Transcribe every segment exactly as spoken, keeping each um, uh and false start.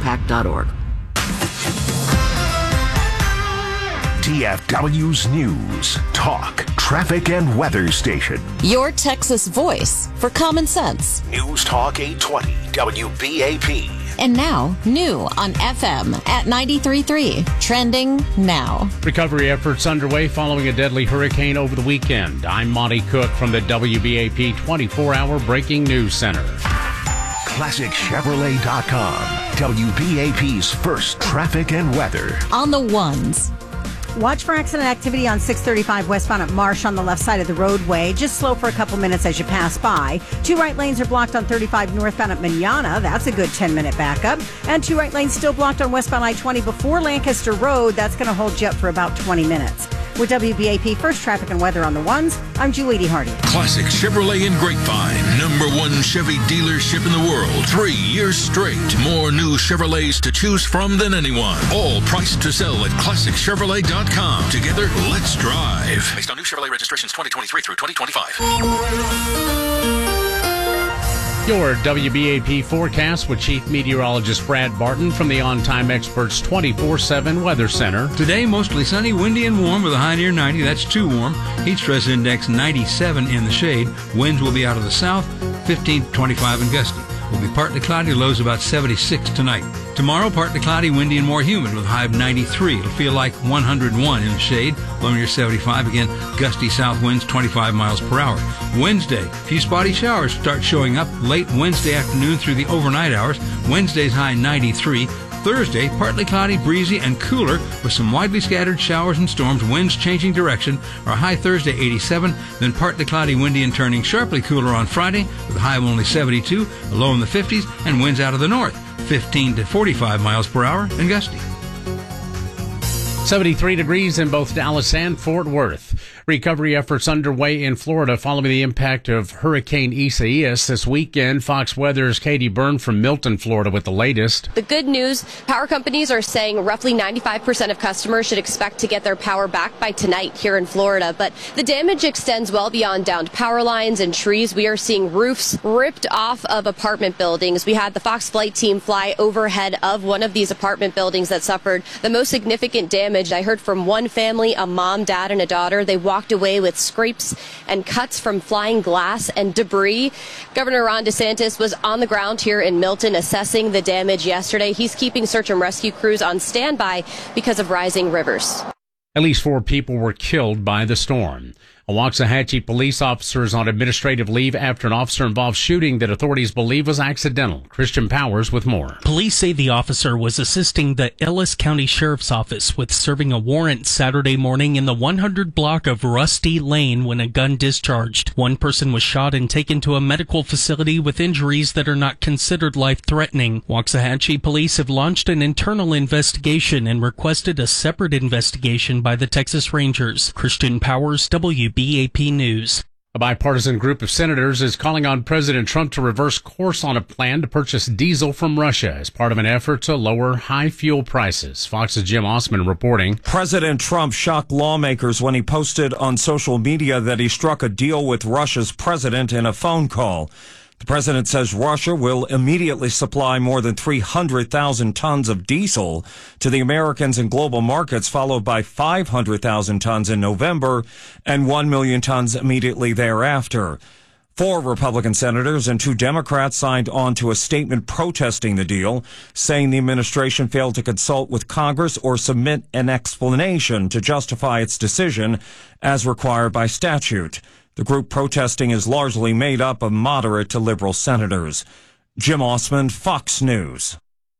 pac dot org. D F W's News, Talk, Traffic, and Weather Station. Your Texas voice for common sense. News Talk eight twenty W B A P. And now, new on F M at ninety-three point three. Trending now. Recovery efforts underway following a deadly hurricane over the weekend. I'm Monty Cook from the W B A P twenty-four hour Breaking News Center. Classic Chevrolet dot com. W B A P's first traffic and weather. On the ones. Watch for accident activity on six thirty-five westbound at Marsh on the left side of the roadway. Just slow for a couple minutes as you pass by. Two right lanes are blocked on thirty-five northbound at Manana. That's a good ten-minute backup. And two right lanes still blocked on westbound I twenty before Lancaster Road. That's going to hold you up for about twenty minutes. With W B A P First Traffic and Weather on the ones, I'm Julie Hardy. Classic Chevrolet in Grapevine. Number one Chevy dealership in the world. Three years straight. More new Chevrolets to choose from than anyone. All priced to sell at Classic Chevrolet dot com. Together, let's drive. Based on new Chevrolet registrations twenty twenty-three through twenty twenty-five. Your W B A P forecast with Chief Meteorologist Brad Barton from the On Time Experts twenty-four seven Weather Center. Today, mostly sunny, windy, and warm with a high near ninety. That's too warm. Heat stress index ninety-seven in the shade. Winds will be out of the south, fifteen to twenty-five and gusty. Will be partly cloudy, lows about seventy-six tonight. Tomorrow, partly cloudy, windy, and more humid with a high of ninety-three. It'll feel like one hundred one in the shade, low near seventy-five. Again, gusty south winds, twenty-five miles per hour. Wednesday, a few spotty showers start showing up late Wednesday afternoon through the overnight hours. Wednesday's high ninety-three. Thursday, partly cloudy, breezy, and cooler with some widely scattered showers and storms, winds changing direction. Our high Thursday, eighty-seven, then partly cloudy, windy, and turning sharply cooler on Friday with a high of only seventy-two, a low in the fifties, and winds out of the north, fifteen to forty-five miles per hour and gusty. seventy-three degrees in both Dallas and Fort Worth. Recovery efforts underway in Florida following the impact of Hurricane Isaias this weekend. Fox Weather's Katie Byrne from Milton, Florida with the latest. The good news, power companies are saying roughly ninety-five percent of customers should expect to get their power back by tonight here in Florida. But the damage extends well beyond downed power lines and trees. We are seeing roofs ripped off of apartment buildings. We had the Fox flight team fly overhead of one of these apartment buildings that suffered the most significant damage. I heard from one family, a mom, dad, and a daughter. They walked away with scrapes and cuts from flying glass and debris. Governor Ron DeSantis was on the ground here in Milton assessing the damage yesterday. He's keeping search and rescue crews on standby because of rising rivers. At least four people were killed by the storm. A Waxahachie police officer is on administrative leave after an officer-involved shooting that authorities believe was accidental. Christian Powers with more. Police say the officer was assisting the Ellis County Sheriff's Office with serving a warrant Saturday morning in the one hundred block of Rusty Lane when a gun discharged. One person was shot and taken to a medical facility with injuries that are not considered life-threatening. Waxahachie police have launched an internal investigation and requested a separate investigation by the Texas Rangers. Christian Powers, W B A P News. A bipartisan group of senators is calling on President Trump to reverse course on a plan to purchase diesel from Russia as part of an effort to lower high fuel prices. Fox's Jim Osman reporting. President Trump shocked lawmakers when he posted on social media that he struck a deal with Russia's president in a phone call. The president says Russia will immediately supply more than three hundred thousand tons of diesel to the Americans and global markets, followed by five hundred thousand tons in November and one million tons immediately thereafter. Four Republican senators and two Democrats signed on to a statement protesting the deal, saying the administration failed to consult with Congress or submit an explanation to justify its decision as required by statute. The group protesting is largely made up of moderate to liberal senators. Jim Osman, Fox News.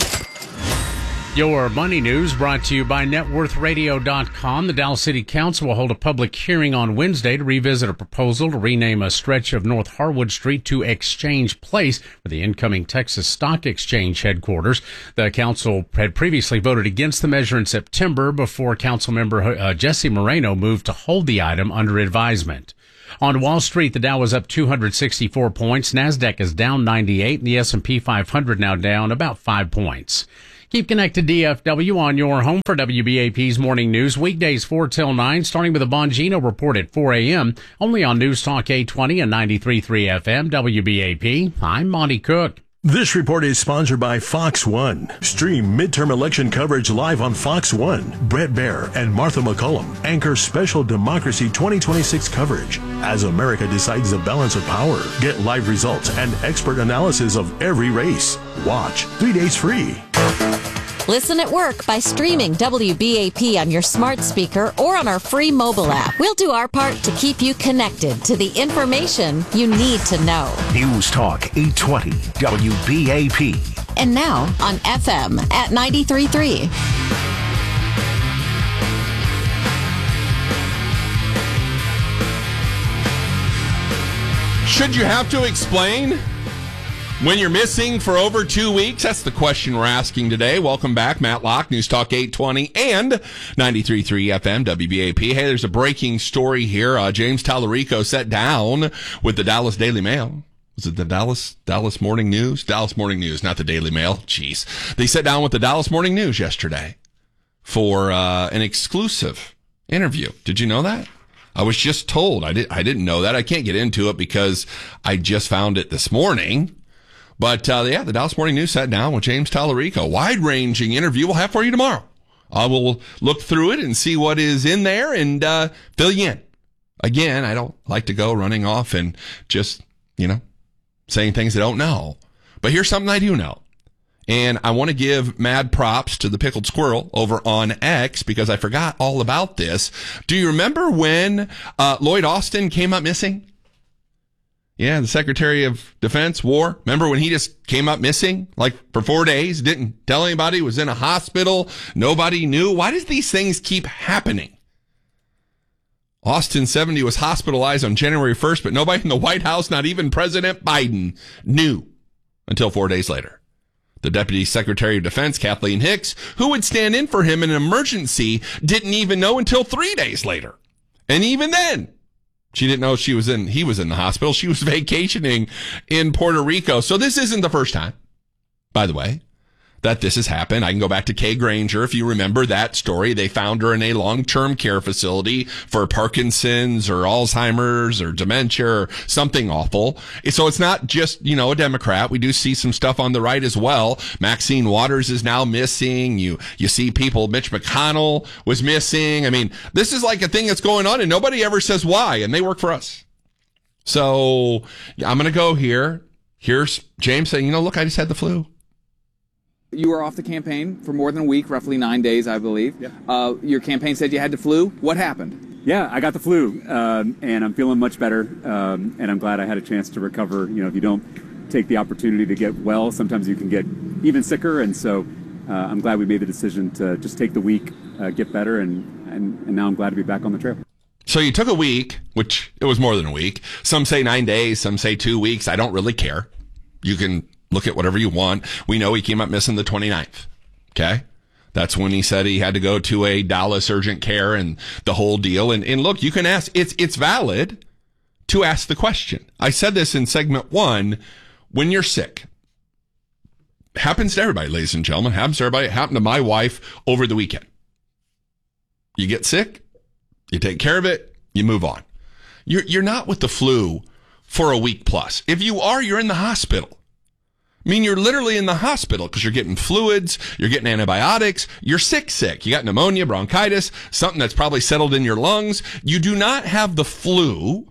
Your money news brought to you by net worth radio dot com. The Dallas City Council will hold a public hearing on Wednesday to revisit a proposal to rename a stretch of North Harwood Street to Exchange Place for the incoming Texas Stock Exchange headquarters. The council had previously voted against the measure in September before council member uh, Jesse Moreno moved to hold the item under advisement. On Wall Street, the Dow was up two hundred sixty-four points. NASDAQ is down ninety-eight, and the S and P five hundred now down about five points. Keep connected D F W on your home for W B A P's Morning News, weekdays four till nine, starting with a Bongino report at four a.m., only on News Talk eight twenty and ninety-three point three F M, W B A P. I'm Monty Cook. This report is sponsored by Fox One. Stream midterm election coverage live on Fox One. Brett Baer and Martha McCullum anchor special Democracy twenty twenty-six coverage as America decides the balance of power. Get live results and expert analysis of every race. Watch three days free. Listen at work by streaming W B A P on your smart speaker or on our free mobile app. We'll do our part to keep you connected to the information you need to know. News Talk eight twenty W B A P. And now on F M at ninety-three point three. Should you have to explain when you're missing for over two weeks? That's the question we're asking today. Welcome back. Matt Locke, News Talk eight twenty and ninety-three point three F M, W B A P. Hey, there's a breaking story here. Uh, James Tallarico sat down with the Dallas Daily Mail. Was it the Dallas Dallas Morning News? Dallas Morning News, not the Daily Mail. Jeez. They sat down with the Dallas Morning News yesterday for uh, an exclusive interview. Did you know that? I was just told. I, did, I didn't know that. I can't get into it because I just found it this morning. But, uh, yeah, the Dallas Morning News sat down with James Tallarico. Wide-ranging interview we'll have for you tomorrow. I will look through it and see what is in there and uh, fill you in. Again, I don't like to go running off and just, you know, saying things I don't know. But here's something I do know. And I want to give mad props to the Pickled Squirrel over on X because I forgot all about this. Do you remember when uh, Lloyd Austin came up missing? Yeah, the Secretary of Defense, War. Remember when he just came up missing, like for four days, didn't tell anybody, was in a hospital, nobody knew? Why does these things keep happening? Austin seventy was hospitalized on January first, but nobody in the White House, not even President Biden, knew until four days later. The Deputy Secretary of Defense, Kathleen Hicks, who would stand in for him in an emergency, didn't even know until three days later. And even then, she didn't know she was in, he was in the hospital. She was vacationing in Puerto Rico. So this isn't the first time, by the way, that this has happened. I can go back to Kay Granger. If you remember that story, they found her in a long-term care facility for Parkinson's or Alzheimer's or dementia or something awful. So it's not just, you know, a Democrat. We do see some stuff on the right as well. Maxine Waters is now missing. You, you see people, Mitch McConnell was missing. I mean, this is like a thing that's going on and nobody ever says why, and they work for us. So yeah, I'm going to go here. Here's James saying, you know, look, I just had the flu. You were off the campaign for more than a week, roughly nine days, I believe. Yeah. Uh, your campaign said you had the flu. What happened? Yeah, I got the flu, um, and I'm feeling much better, um, and I'm glad I had a chance to recover. You know, if you don't take the opportunity to get well, sometimes you can get even sicker, and so uh, I'm glad we made the decision to just take the week, uh, get better, and, and, and now I'm glad to be back on the trail. So you took a week, which it was more than a week. Some say nine days, some say two weeks. I don't really care. You can look at whatever you want. We know he came up missing the twenty-ninth. Okay? That's when he said he had to go to a Dallas urgent care and the whole deal. And, and look, you can ask, it's, it's valid to ask the question. I said this in segment one, when you're sick. Happens to everybody, ladies and gentlemen. Happens to everybody. It happened to my wife over the weekend. You get sick, you take care of it, you move on. You're, you're not with the flu for a week plus. If you are, you're in the hospital. I mean, you're literally in the hospital because you're getting fluids, you're getting antibiotics, you're sick, sick. You got pneumonia, bronchitis, something that's probably settled in your lungs. You do not have the flu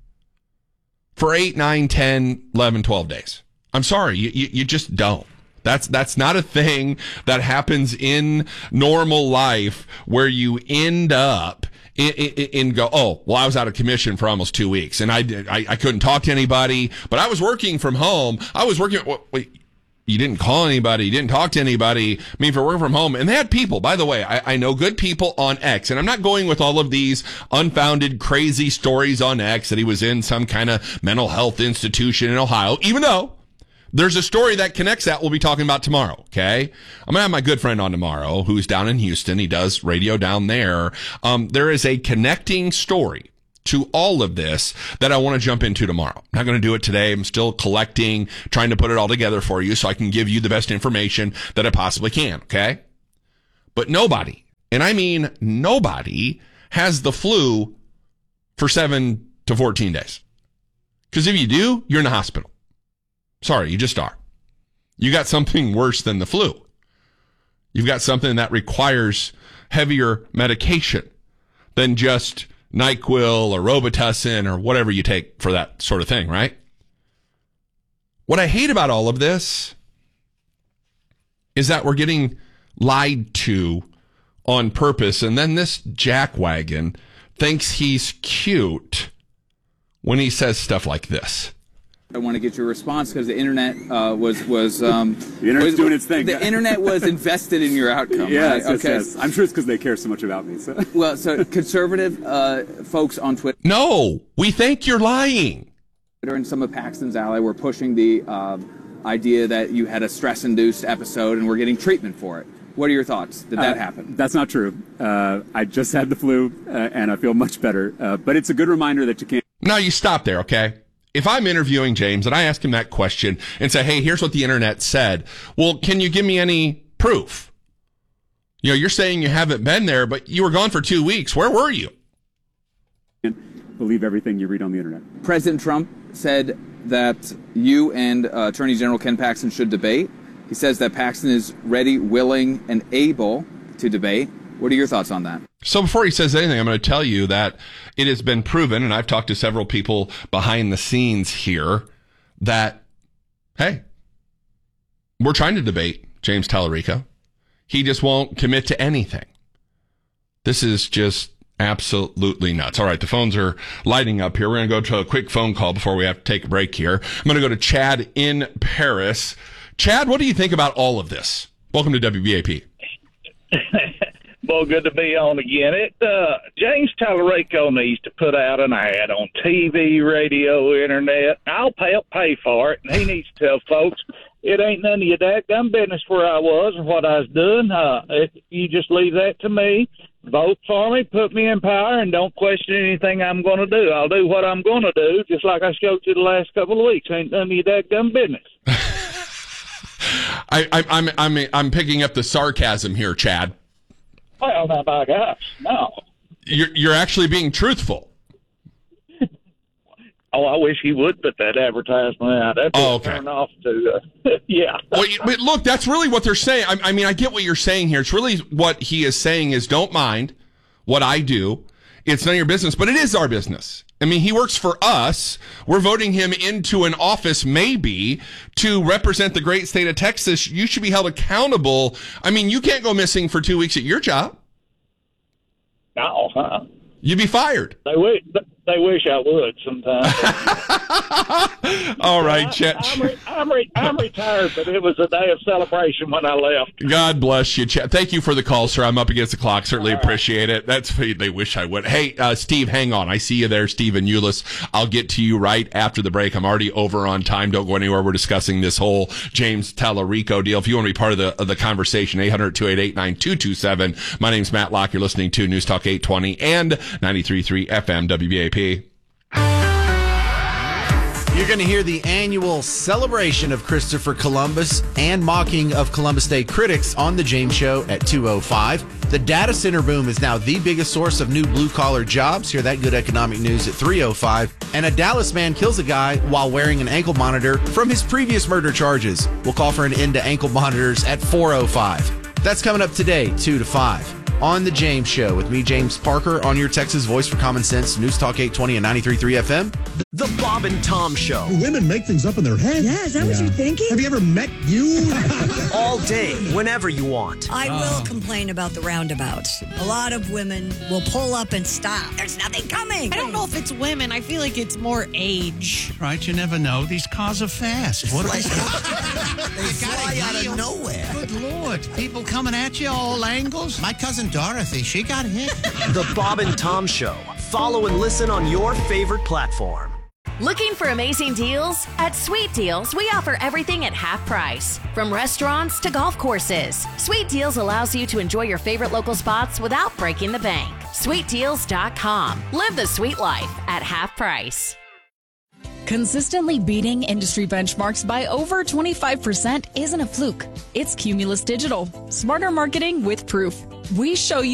for eight, nine, ten, eleven, twelve days. I'm sorry, you, you, you just don't. That's, that's not a thing that happens in normal life where you end up and go, oh, well, I was out of commission for almost two weeks and I, I I couldn't talk to anybody, but I was working from home. I was working. Wait, you didn't call anybody. You didn't talk to anybody. I mean, for working from home. And they had people, by the way, I, I know good people on X, and I'm not going with all of these unfounded, crazy stories on X that he was in some kind of mental health institution in Ohio, even though there's a story that connects that we'll be talking about tomorrow, okay? I'm going to have my good friend on tomorrow who's down in Houston. He does radio down there. Um, there is a connecting story to all of this that I want to jump into tomorrow. I'm not going to do it today. I'm still collecting, trying to put it all together for you so I can give you the best information that I possibly can, okay? But nobody, and I mean nobody, has the flu for seven to fourteen days. Because if you do, you're in the hospital. Sorry, you just are. You got something worse than the flu. You've got something that requires heavier medication than just NyQuil or Robitussin or whatever you take for that sort of thing, right? What I hate about all of this is that we're getting lied to on purpose, and then this jackwagon thinks he's cute when he says stuff like this. I want to get your response because the internet uh, was was um, the internet's was, doing its thing. The internet was invested in your outcome. Yes, right? yes, okay. yes. I'm sure it's because they care so much about me. So. Well, so conservative uh, folks on Twitter. No, we think you're lying. And some of Paxton's ally were pushing the um, idea that you had a stress-induced episode and we're getting treatment for it. What are your thoughts? Did that uh, happen? That's not true. Uh, I just had the flu, uh, and I feel much better. Uh, but it's a good reminder that you can't. No, you stop there, okay? If I'm interviewing James and I ask him that question and say, hey, here's what the internet said, well, can you give me any proof? You know, you're saying you haven't been there, but you were gone for two weeks. Where were you? Believe everything you read on the internet. President Trump said that you and uh, Attorney General Ken Paxton should debate. He says that Paxton is ready, willing, and able to debate. What are your thoughts on that? So before he says anything, I'm going to tell you that it has been proven, and I've talked to several people behind the scenes here, that, hey, we're trying to debate James Tallarico. He just won't commit to anything. This is just absolutely nuts. All right, the phones are lighting up here. We're going to go to a quick phone call before we have to take a break here. I'm going to go to Chad in Paris. Chad, what do you think about all of this? Welcome to W B A P. Well, good to be on again. It uh, James Tallarico needs to put out an ad on T V, radio, internet. I'll pay pay for it, and he needs to tell folks it ain't none of your dadgum business where I was or what I was doing. Uh, if you just leave that to me, vote for me, put me in power, and don't question anything I'm going to do. I'll do what I'm going to do, just like I showed you the last couple of weeks. Ain't none of your dadgum business. I, I, I'm I'm I'm picking up the sarcasm here, Chad. Well, now, by gosh, no. You're you're actually being truthful. Oh, I wish he would put that advertisement out. That'd oh, okay. Turn off to, uh, yeah. Well, but look, that's really what they're saying. I, I mean, I get what you're saying here. It's really what he is saying is don't mind what I do. It's none of your business, but it is our business. I mean, he works for us. We're voting him into an office maybe to represent the great state of Texas. You should be held accountable. I mean, you can't go missing for two weeks at your job. No, huh? You'd be fired. They wish, they wish I would sometimes. All right, Chet. I'm, re- I'm, re- I'm retired, but it was a day of celebration when I left. God bless you, Chet. Thank you for the call, sir. I'm up against the clock. Certainly All appreciate right. it. That's they wish I would. Hey, uh, Steve, hang on. I see you there, Stephen Euless. I'll get to you right after the break. I'm already over on time. Don't go anywhere. We're discussing this whole James Tallarico deal. If you want to be part of the of the conversation, eight hundred, two eight eight, nine two two seven. My name's Matt Locke. You're listening to News Talk eight twenty and ninety-three point three F M W B A P. You're going to hear the annual celebration of Christopher Columbus and mocking of Columbus Day critics on The James Show at two oh five. The data center boom is now the biggest source of new blue-collar jobs. Hear that good economic news at three oh five. And a Dallas man kills a guy while wearing an ankle monitor from his previous murder charges. We'll call for an end to ankle monitors at four oh five. That's coming up today, two to five. On The James Show with me, James Parker, on your Texas voice for common sense, News Talk eight twenty and ninety-three point three F M. The Bob and Tom Show. Women make things up in their head. Yeah, is that yeah. what you're thinking? Have you ever met you? All day, whenever you want. I uh. will complain about the roundabouts. A lot of women will pull up and stop. There's nothing coming. I don't know if it's women. I feel like it's more age. Right, you never know. These cars are fast. What are they? They fly out of nowhere. Good Lord. People coming at you all angles. My cousin Dorothy, she got hit. The Bob and Tom Show. Follow and listen on your favorite platform. Looking for amazing deals? At Sweet Deals, we offer everything at half price. From restaurants to golf courses, Sweet Deals allows you to enjoy your favorite local spots without breaking the bank. sweet deals dot com. Live the sweet life at half price. Consistently beating industry benchmarks by over twenty-five percent isn't a fluke. It's Cumulus Digital. Smarter marketing with proof. We show you